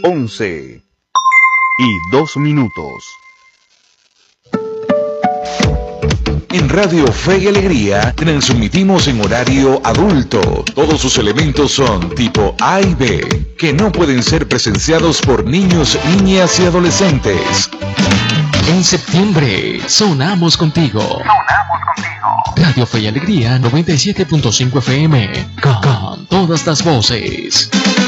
11:02. En Radio Fe y Alegría transmitimos en horario adulto. Todos sus elementos son tipo A y B, que no pueden ser presenciados por niños, niñas y adolescentes. En septiembre, sonamos contigo. Radio Fe y Alegría 97.5 FM, con todas las voces.